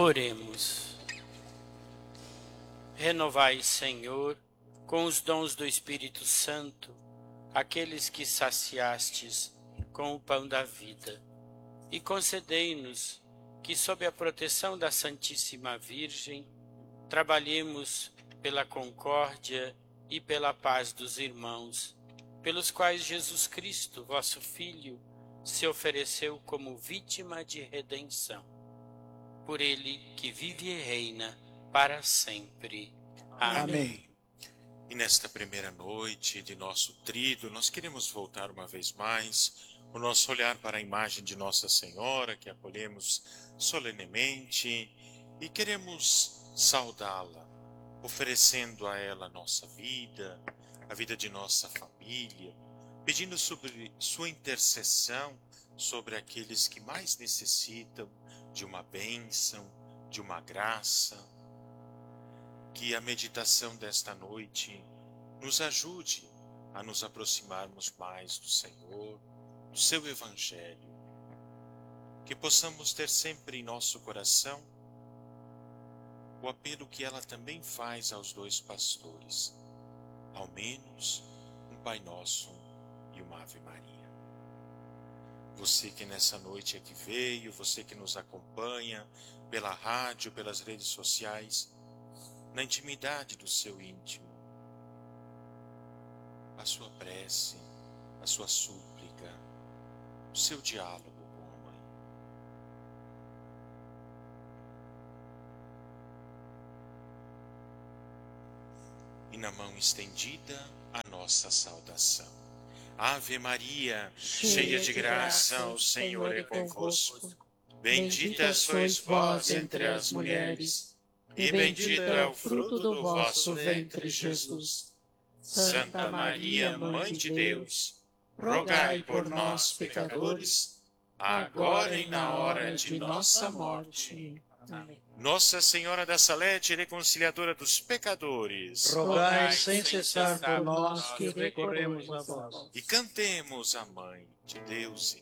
Oremos. Renovai, Senhor, com os dons do Espírito Santo, aqueles que saciastes com o pão da vida, e concedei-nos que, sob a proteção da Santíssima Virgem, trabalhemos pela concórdia e pela paz dos irmãos, pelos quais Jesus Cristo, vosso Filho, se ofereceu como vítima de redenção. Por ele que vive e reina para sempre. Amém. E nesta primeira noite de nosso tríduo, nós queremos voltar uma vez mais o nosso olhar para a imagem de Nossa Senhora, que acolhemos solenemente, e queremos saudá-la, oferecendo a ela a nossa vida, a vida de nossa família, pedindo sobre sua intercessão sobre aqueles que mais necessitam de uma bênção, de uma graça. Que a meditação desta noite nos ajude a nos aproximarmos mais do Senhor, do seu Evangelho. Que possamos ter sempre em nosso coração o apelo que ela também faz aos dois pastores, ao menos um Pai Nosso e uma Ave Maria. Você que nessa noite aqui veio, você que nos acompanha pela rádio, pelas redes sociais, na intimidade do seu íntimo, a sua prece, a sua súplica, o seu diálogo com a Mãe. E na mão estendida, a nossa saudação. Ave Maria, cheia de graça, o Senhor é convosco. Bendita sois vós entre as mulheres, e bendito é o fruto do vosso ventre, Jesus. Santa Maria, Mãe de Deus, rogai por nós, pecadores, agora e na hora de nossa morte. Amém. Nossa Senhora da Salete, reconciliadora dos pecadores, rogai sem cessar por nós que recorremos a vós. E cantemos a Mãe de Deus e